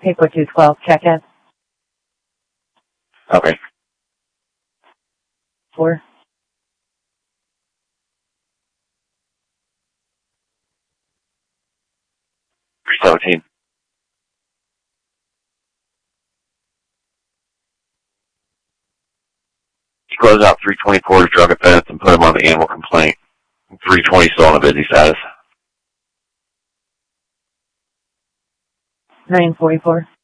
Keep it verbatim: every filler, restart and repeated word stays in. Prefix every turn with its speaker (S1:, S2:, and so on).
S1: Paper two twelve, check in.
S2: Okay.
S1: Four.
S2: three seventeen. You close out three twenty-four's drug offense and put him on the animal complaint. three twenty still on a busy status.
S1: Nine forty-four.